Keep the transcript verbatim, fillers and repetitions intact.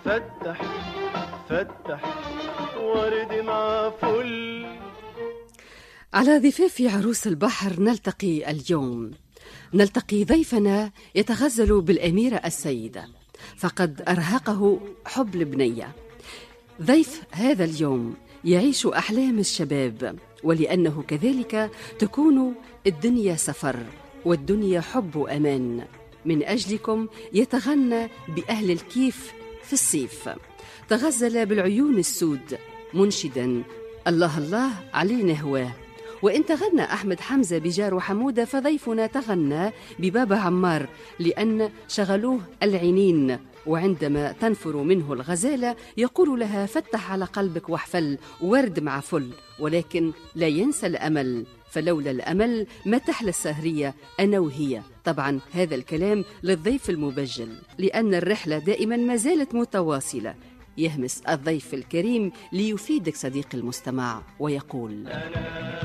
فتح فتح ورد مع فل. على ضفاف عروس البحر نلتقي اليوم، نلتقي ضيفنا يتغزل بالأميرة السيدة، فقد أرهقه حب البنية. ضيف هذا اليوم يعيش أحلام الشباب، ولأنه كذلك تكون الدنيا سفر والدنيا حب وأمان. من أجلكم يتغنى بأهل الكيف في الصيف، تغزل بالعيون السود منشدا الله الله علينا هواه. وإن تغنى أحمد حمزة بجار وحمودة فضيفنا تغنى ببابا عمار، لأن شغلوه العينين، وعندما تنفر منه الغزالة يقول لها فتح على قلبك واحفل ورد مع فل، ولكن لا ينسى الأمل، فلولا الأمل ما تحلى السهرية أنا وهي. طبعا هذا الكلام للضيف المبجل، لأن الرحلة دائما ما زالت متواصلة. يهمس الضيف الكريم ليفيدك صديق المستمع ويقول: